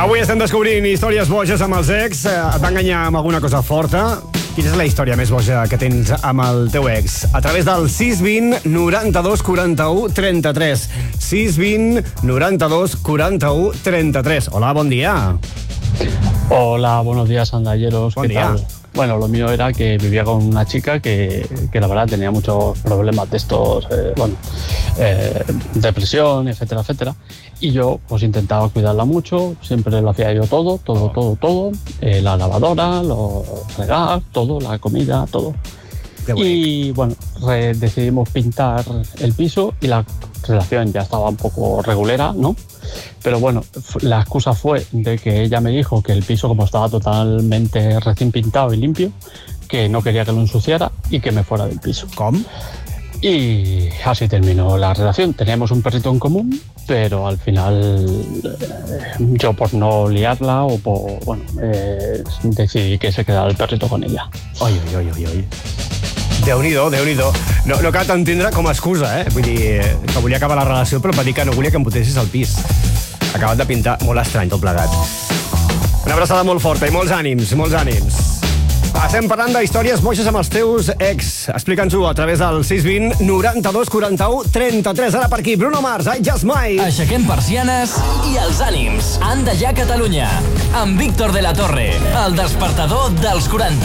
Avui estem descobrint històries boges amb els ex. Et va enganyar amb alguna cosa forta? Quina és la història més boja que tens amb el teu ex? A través del 620 92 41 33. 620 92 41 33. Hola, bon dia. Hola, buenos días, andalleros. Buen ¿Qué día. tal? Bueno, lo mío era que vivía con una chica que la verdad tenía muchos problemas de estos, depresión, etcétera, etcétera. Y yo pues intentaba cuidarla mucho, siempre lo hacía yo todo, la lavadora, lo fregar, todo, la comida, todo. Y bueno, decidimos pintar el piso y la relación ya estaba un poco regulera, ¿no? Pero bueno, la excusa fue de que ella me dijo que el piso, como estaba totalmente recién pintado y limpio, que no quería que lo ensuciara y que me fuera del piso. ¿Cómo? Y así terminó la relación. Teníamos un perrito en común, pero al final yo por no liarla decidí que se quedara el perrito con ella. Oi. Déu-n'hi-do, Déu-n'hi-do. No cal t'entendre com a excusa, Vull dir, que volia acabar la relació, però va dir que no volia que em botessis al pis. Acabat de pintar, molt estrany tot plegat. Una abraçada molt forta i molts ànims, molts ànims. Estem parlant d'històries boixes amb els teus ex. Explica'ns-ho a través del 620 92 41 33. Ara per aquí, Bruno Mars, I Just Might. Aixequem persianes i els ànims. Anda ja Catalunya. Amb Víctor de la Torre, el despertador dels 40.